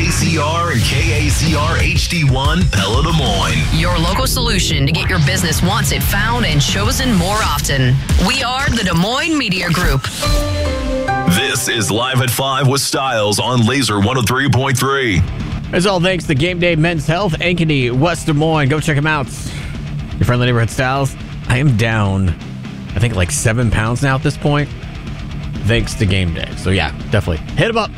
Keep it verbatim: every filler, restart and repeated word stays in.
A C R and K A C R H D one Pella Des Moines. Your local solution to get your business wants it found and chosen more often. We are the Des Moines Media Group. This is Live at five with Styles on Laser one oh three point three. As all thanks to Game Day Men's Health, Ankeny, West Des Moines. Go check them out. Your friendly neighborhood Styles. I am down, I think, like seven pounds now at this point, thanks to Game Day. So yeah, definitely hit them up.